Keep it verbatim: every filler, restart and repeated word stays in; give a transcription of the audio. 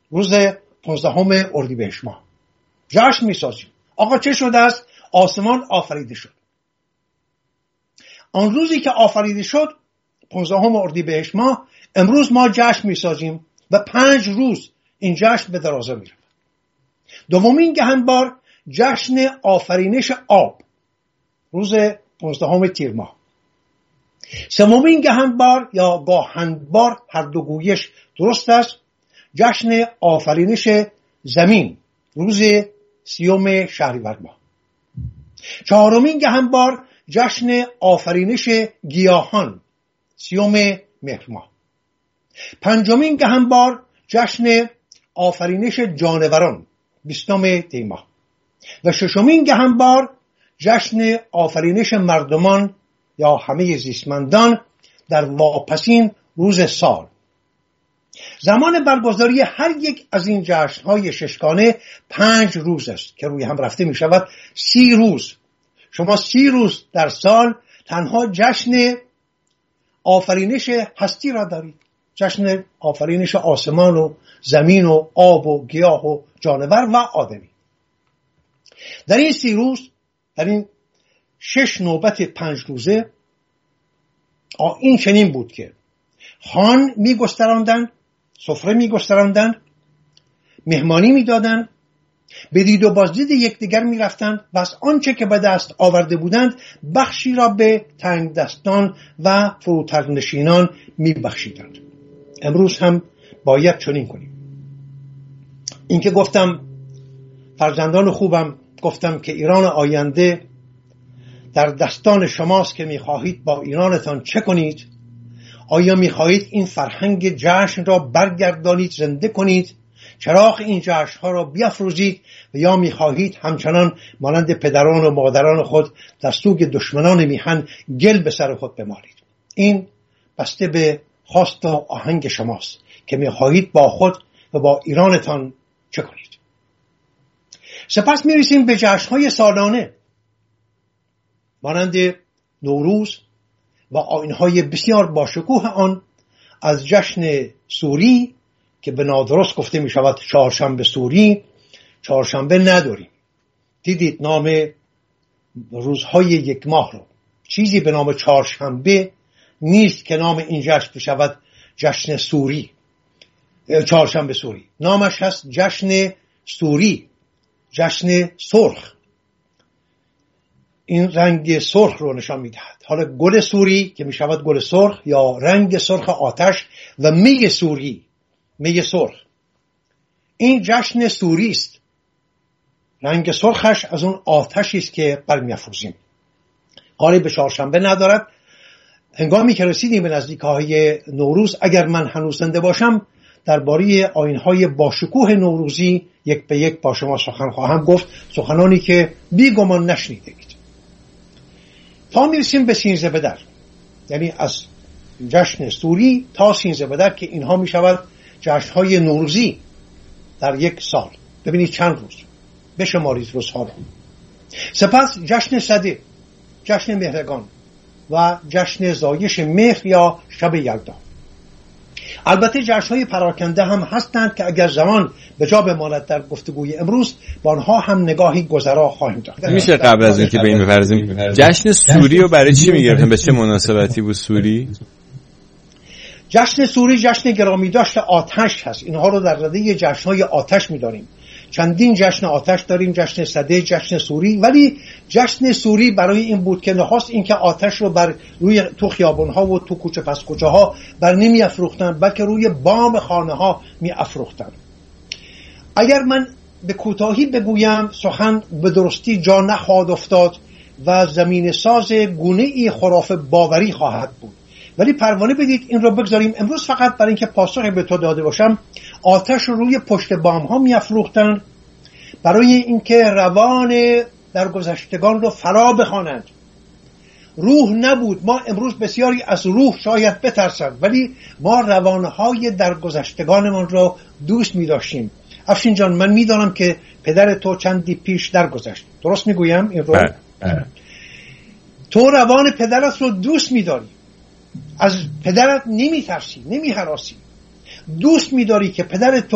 روز پانزدهم اردیبهشت ماه جشن میسازیم. آقا چه شده است؟ آسمان آفریده شد. آن روزی که آفریده شد پانزدهم اردیبهشت ماه، امروز ما جشن میسازیم و پنج روز این جشن به درازا میره. دومین گهنبار جشن آفرینش آب، روز پانزدهم تیر ماه. سومین گهنبار یا گاهنبار، هر دو گویش درست است، جشن آفرینش زمین، روز سیوم شهریور ماه. چهارمین گهنبار جشن آفرینش گیاهان، سیوم مهر ماه. پنجمین گهنبار جشن آفرینش جانوران، بیستم دی ماه. و ششمین گهنبار جشن آفرینش مردمان یا همه زیستمندان در واپسین روز سال. زمان برگزاری هر یک از این جشن‌های ششگانه پنج روز است که روی هم رفته می شود سی روز. شما سی روز در سال تنها جشن آفرینش هستی را دارید، جشن آفرینش آسمان و زمین و آب و گیاه و جانور و آدمی. در این سی روز، در این شش نوبت پنج روزه، این چنین بود که خوان می گستراندن، سفره می گستراندن، مهمانی می دادن، به دید و بازدید یکدیگر می رفتن و از آنچه که به دست آورده بودند بخشی را به تنگ دستان و فروتنشینان می بخشیدند. امروز هم باید چنین کنیم. این که گفتم فرزندان خوبم، گفتم که ایران آینده در دستان شماست که می خواهید با ایرانتان چه کنید. آیا می خواهید این فرهنگ جشن را برگردانید، زنده کنید، چراغ این جشن ها را بیافروزید، و یا می خواهید همچنان مانند پدران و مادران خود در سوگ دشمنان میهن گل به سر خود بمالید؟ این بسته به خواست و آهنگ شماست که می خواهید با خود و با ایرانتان چه کنید. سپس می رسیم به جشن های سالانه مانند نوروز و آیین‌های بسیار باشکوه آن، از جشن سوری که به نادرست گفته می شود چهارشنبه سوری. چهارشنبه نداریم. دیدید نام روزهای یک ماه رو، چیزی به نام چهارشنبه نیست که نام این جشن بشود جشن سوری، چهارشنبه سوری. نامش هست جشن سوری، جشن سرخ. این رنگ سرخ رو نشان میدهد. حالا گل سوری که میشود گل سرخ یا رنگ سرخ آتش، و می سوری، می سرخ، این جشن سوری است. رنگ سرخش از اون آتشی است که برمی‌افروزیم. کاری به چهارشنبه ندارد. هنگامی که رسیدیم به نزدیکی‌های نوروز، اگر من هنوز زنده باشم درباره آیین‌های باشکوه نوروزی یک به یک با شما سخن خواهم گفت، سخنانی که بیگمان نشنیدید. تا میرسیم به سینزده بدر، یعنی از جشن سوری تا سینزده بدر که اینها میشود جشن‌های نوروزی در یک سال. ببینید چند روز، بشمارید روزها را. سپس جشن سده، جشن مهرگان و جشن زایش مهر یا شب یلدا. البته جشن‌های پراکنده هم هستند که اگر زمان به جا بماند در گفتگوی امروز با آنها هم نگاهی گذرا خواهیم داشت. میشه قبل از اینکه به این بپردازیم جشن سوری رو برای چی میگرفتن؟ به چه مناسبتی بود سوری؟ جشن سوری جشن گرامی داشت آتش هست. اینها رو در رده جشن‌های آتش می‌داریم. چندین جشن آتش داریم، جشن سده، جشن سوری. ولی جشن سوری برای این بود که نخواست این که آتش رو بر روی تو خیابان‌ها و تو کوچه پس کوچه‌ها بر نمی افروختن، بلکه روی بام خانه‌ها می افروختن. اگر من به کوتاهی بگویم سخن به درستی جا نخواهد افتاد و زمین ساز گونه‌ای خرافه باوری خواهد بود، ولی پروانه بدید این رو بگذاریم. امروز فقط برای اینکه پاسخی به تو داده باشم، آتش رو روی پشت بام ها می افروختند برای اینکه روان درگذشتگان رو فرا بخوانند. روح نبود. ما امروز بسیاری از روح شاید بترسند، ولی ما روانهای درگذشتگانمان رو دوست می داشتیم. افشین جان، من می دانم که پدر تو چندی پیش درگذشت، درست می گویم این رو؟ بله بله. تو روان پدرت رو دوست می داری، از پدرت نمی ترسی، نمی هراسی، دوست می داری که پدرت